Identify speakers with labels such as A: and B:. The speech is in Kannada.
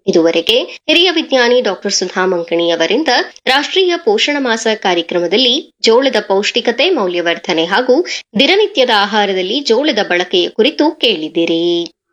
A: ಇದುವರೆಗೆ ಹಿರಿಯ ವಿಜ್ಞಾನಿ ಡಾಕ್ಟರ್ ಸುಧಾ ಮಂಕಣಿ ಅವರಿಂದ ರಾಷ್ಟ್ರೀಯ ಪೋಷಣ ಮಾಸ ಕಾರ್ಯಕ್ರಮದಲ್ಲಿ ಜೋಳದ ಪೌಷ್ಟಿಕತೆ, ಮೌಲ್ಯವರ್ಧನೆ ಹಾಗೂ ದಿನನಿತ್ಯದ ಆಹಾರದಲ್ಲಿ ಜೋಳದ ಬಳಕೆಯ ಕುರಿತು ಕೇಳಿದಿರಿ.